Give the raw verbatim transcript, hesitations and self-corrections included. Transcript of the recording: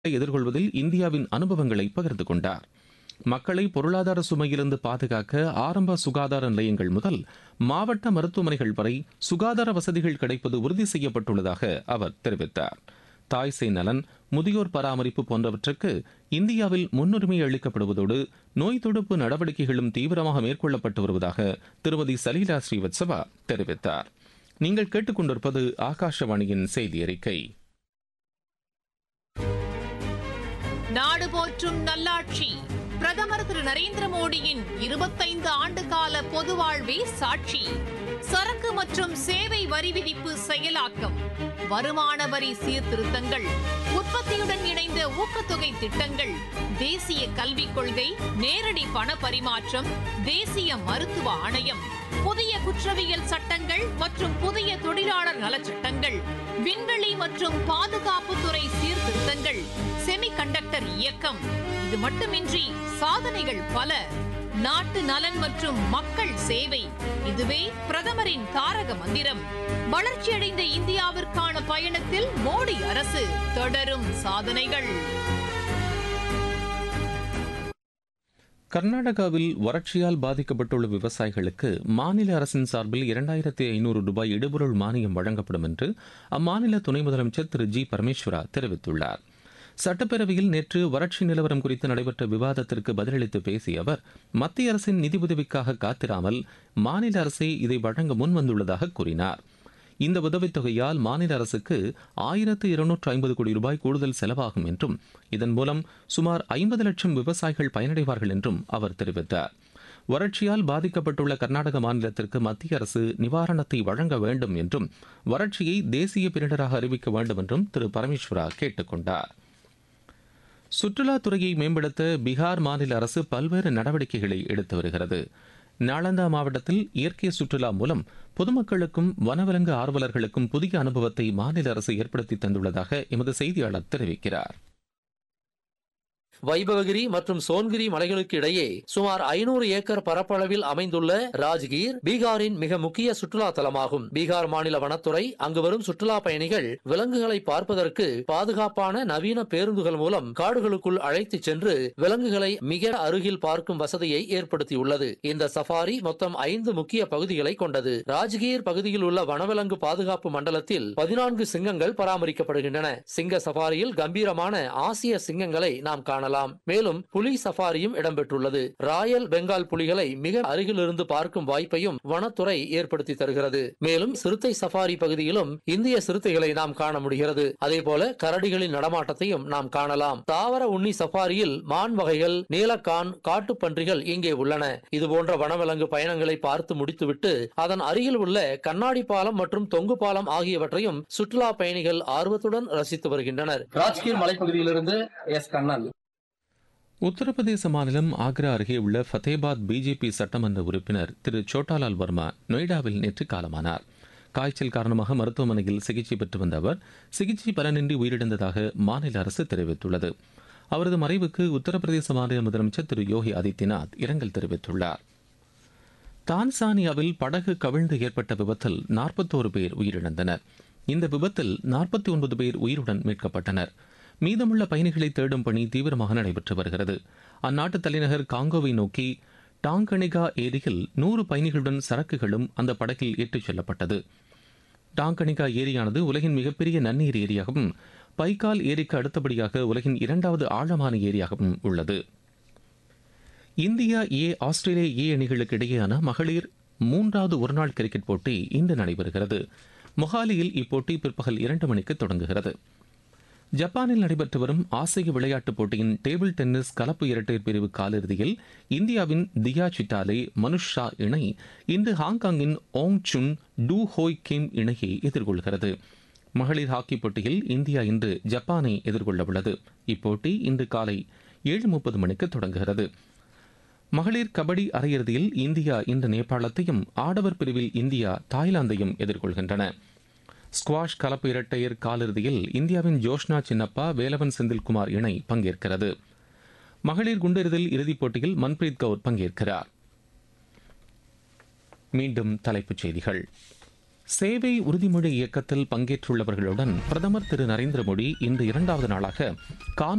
எதிர்கொள்வதில் இந்தியாவின் அனுபவங்களை பகிர்ந்து கொண்டார். மக்களை பொருளாதார சுமையிலிருந்து பாதுகாக்க ஆரம்ப சுகாதார நிலையங்கள் முதல் மாவட்ட மருத்துவமனைகள் வரை சுகாதார வசதிகள் கிடைப்பது உறுதி செய்யப்பட்டுள்ளதாக அவர் தெரிவித்தார். தாய் சேய் நலன், முதியோர் பராமரிப்பு போன்றவற்றுக்கு இந்தியாவில் முன்னுரிமை அளிக்கப்படுவதோடு நோய் தடுப்பு நடவடிக்கைகளும் தீவிரமாக மேற்கொள்ளப்பட்டு வருவதாக திருமதி சலீலா ஸ்ரீவத்சவா தெரிவித்தார். நீங்கள் கேட்டுக்கொண்டிருப்பது ஆகாஷவாணியின் செய்தி அறிக்கை. நாடு போற்றும் நல்லாட்சி பிரதமர் திரு நரேந்திர மோடியின் இருபத்தைந்து ஆண்டு கால பொது வாழ்வே சாட்சி. சரக்கு மற்றும் சேவை வரி விதிப்பு செயலாக்கம், வருமான வரி சீர்திருத்தங்கள், உற்பத்தியுடன் இணைந்த ஊக்கத்தொகை திட்டங்கள், தேசிய கல்விக் கொள்கை, நேரடி பண பரிமாற்றம், தேசிய மருத்துவ ஆணையம், புதிய குற்றவியல் சட்டங்கள் மற்றும் புதிய தொழிலாளர் நலச்சட்டங்கள், விண்வெளி மற்றும் பாதுகாப்புத்துறை சீர்திருத்தங்கள், செமிகண்டக்டர் இயக்கம். இது மட்டுமின்றி சாதனைகள் பல. நாட்டு நலன் மற்றும் மக்கள் சேவை, இதுவே பிரதமரின் தாரக மந்திரம். வளர்ச்சியடைந்த இந்தியாவிற்கான பயணத்தில் மோடி அரசு தொடரும் சாதனைகள். கர்நாடகாவில் வறட்சியால் பாதிக்கப்பட்டுள்ள விவசாயிகளுக்கு மாநில அரசின் சார்பில் இரண்டாயிரத்தி ஐநூறு ரூபாய் இடுபொருள் மானியம் வழங்கப்படும் என்று அம்மாநில துணை முதலமைச்சர் திரு ஜி பரமேஸ்வரா தெரிவித்துள்ளார். சட்டப்பேரவையில் நேற்று வறட்சி நிலவரம் குறித்து நடைபெற்ற விவாதத்திற்கு பதிலளித்து பேசிய அவர், மத்திய அரசின் நிதி உதவிக்காக காத்திராமல் மாநில அரசே இதை வழங்க முன்வந்துள்ளதாக கூறினார். இந்த உதவித்தொகையால் மாநில அரசுக்கு ஆயிரத்து இருநூற்று ஐம்பது கோடி ரூபாய் கூடுதல் செலவாகும் என்றும் இதன் மூலம் சுமார் ஐம்பது லட்சம் விவசாயிகள் பயனடைவார்கள் என்றும் அவர் தெரிவித்தார். வறட்சியால் பாதிக்கப்பட்டுள்ள கர்நாடக மாநிலத்திற்கு மத்திய அரசு நிவாரணத்தை வழங்க வேண்டும் என்றும் வறட்சியை தேசிய பேரிடராக அறிவிக்க வேண்டும் என்றும் திரு பரமேஸ்வரா கேட்டுக் கொண்டார். சுற்றுலாத்துறையை மேம்படுத்த பீகார் மாநில அரசு பல்வேறு நடவடிக்கைகளை எடுத்து வருகிறது. நாலந்தா மாவட்டத்தில் இயற்கை சுற்றுலா மூலம் பொதுமக்களுக்கும் வனவிலங்கு ஆர்வலர்களுக்கும் புதிய அனுபவத்தை மாநில அரசு ஏற்படுத்தி தந்துள்ளதாக எமது செய்தியாளர் தெரிவிக்கிறார். வைபவகிரி மற்றும் சோன்கிரி மலைகளுக்கு இடையே சுமார் ஐநூறு ஏக்கர் பரப்பளவில் அமைந்துள்ள ராஜ்கீர் பீகாரின் மிக முக்கிய சுற்றுலா தலமாகும். பீகார் மாநில வனத்துறை அங்கு வரும் சுற்றுலா பயணிகள் விலங்குகளை பார்ப்பதற்கு பாதுகாப்பான நவீன பேருந்துகள் மூலம் காடுகளுக்குள் அழைத்து சென்று விலங்குகளை மிக அருகில் பார்க்கும் வசதியை ஏற்படுத்தியுள்ளது. இந்த சஃபாரி மொத்தம் ஐந்து முக்கிய பகுதிகளை கொண்டது. ராஜ்கீர் பகுதியில் உள்ள வனவிலங்கு பாதுகாப்பு மண்டலத்தில் பதினான்கு சிங்கங்கள் பராமரிக்கப்படுகின்றன. சிங்க சஃபாரியில் கம்பீரமான ஆசிய சிங்கங்களை நாம் காணலாம். மேலும் புலி சஃபாரியும் இடம்பெற்றுள்ளது. ராயல் பெங்கால் புலிகளை மிக அருகிலிருந்து பார்க்கும் வாய்ப்பையும் வனத்துறை ஏற்படுத்தி தருகிறது. மேலும் சிறுத்தை சஃபாரி பகுதியிலும் இந்திய சிறுத்தைகளை நாம் காண முடிகிறது. அதேபோல கரடிகளின் நடமாட்டத்தையும் நாம் காணலாம். தாவர உண்ணி சஃபாரியில் மான் வகைகள், நீலக்கான், காட்டுப்பன்றிகள் இங்கே உள்ளன. இதுபோன்ற வனவிலங்கு பயணங்களை பார்த்து முடித்துவிட்டு அதன் அருகில் உள்ள கண்ணாடி பாலம் மற்றும் தொங்கு பாலம் ஆகியவற்றையும் சுற்றுலா பயணிகள் ஆர்வத்துடன் ரசித்து வருகின்றனர். ராஜ்கீர் மலைப்பகுதியிலிருந்து எஸ் கண்ணன். உத்தரப்பிரதேச மாநிலம் ஆக்ரா அருகே உள்ள ஃபத்தேபாத் பிஜேபி சட்டமன்ற உறுப்பினர் திரு சோட்டாலால் வர்மா நொய்டாவில் நேற்று காலமானார். காய்ச்சல் காரணமாக மருத்துவமனையில் சிகிச்சை பெற்று வந்த அவர் சிகிச்சை பலனின்றி உயிரிழந்ததாக மாநில அரசு தெரிவித்துள்ளது. அவரது மறைவுக்கு உத்தரப்பிரதேச மாநில முதலமைச்சர் திரு யோகி ஆதித்யநாத் இரங்கல் தெரிவித்துள்ளார். தான்சானியாவில் படகு கவிழ்ந்து ஏற்பட்ட விபத்தில் நாற்பத்தோரு பேர் உயிரிழந்தனர். இந்த விபத்தில் நாற்பத்தி ஒன்பது பேர் உயிருடன் மீட்கப்பட்டனர். மீதமுள்ள பயணிகளை தேடும் பணி தீவிரமாக நடைபெற்று வருகிறது. அந்நாட்டு தலைநகர் காங்கோவை நோக்கி டாங்கனிகா ஏரியில் நூறு பயணிகளுடன் சரக்குகளும் அந்த படகில் ஏற்றிச் செல்லப்பட்டது. டாங்கனிகா ஏரியானது உலகின் மிகப்பெரிய நன்னீர் ஏரியாகவும் பைக்கால் ஏரிக்கு அடுத்தபடியாக உலகின் இரண்டாவது ஆழமான ஏரியாகவும் உள்ளது. இந்தியா ஏ ஆஸ்திரேலியா ஏ அணிகளுக்கு இடையேயான மகளிர் மூன்றாவது ஒருநாள் கிரிக்கெட் போட்டி இன்று நடைபெறுகிறது. மொஹாலியில் இப்போட்டி பிற்பகல் இரண்டு மணிக்கு தொடங்குகிறது. ஜப்பானில் நடைபெற்று வரும் ஆசிய விளையாட்டுப் போட்டியின் டேபிள் டென்னிஸ் கலப்பு இரட்டையர் பிரிவு காலிறுதியில் இந்தியாவின் தியா சிட்டாலே மனுஷ் ஷா இணை இன்று ஹாங்காங்கின் ஓங் சுன் டூ ஹோய் கிம் இணையை எதிர்கொள்கிறது. மகளிர் ஹாக்கி போட்டியில் இந்தியா இன்று ஜப்பானை எதிர்கொள்ள உள்ளது. இப்போட்டி இன்று காலை ஏழு முப்பது மணிக்கு தொடங்குகிறது. மகளிர் கபடி அரையிறுதியில் இந்தியா இன்று நேபாளத்தையும், ஆடவர் பிரிவில் இந்தியா தாய்லாந்தையும் எதிர்கொள்கின்றன. ஸ்குவாஷ் கலப்பு இரட்டையர் காலிறுதியில் இந்தியாவின் ஜோஷ்னா சின்னப்பா வேலவன் செந்தில்குமார் இணை பங்கேற்கிறது. மகளிர் குண்டெறிதல் இறுதிப் போட்டியில் மன்பிரீத் கவுர் பங்கேற்கிறார். மீண்டும் தலைப்புச் செய்திகள். சேவை உறுதிமொழி இயக்கத்தில் பங்கேற்றுள்ளவர்களுடன் பிரதமர் திரு நரேந்திர மோடி இன்று இரண்டாவது நாளாக காணொலி